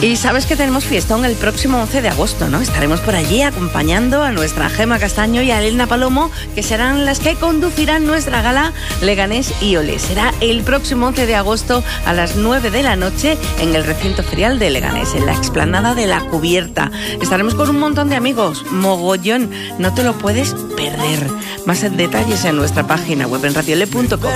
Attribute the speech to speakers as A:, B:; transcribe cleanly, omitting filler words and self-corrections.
A: Y sabes que tenemos fiestón el próximo 11 de agosto, ¿no? Estaremos por allí acompañando a nuestra Gema Castaño y a Elena Palomo, que serán las que conducirán nuestra gala Leganés y Olé. Será el próximo 11 de agosto a las 9 de la noche en el recinto ferial de Leganés, en la explanada de La Cubierta. Estaremos con un montón de amigos, mogollón, no te lo puedes perder. Más detalles en nuestra página web en radiole.com.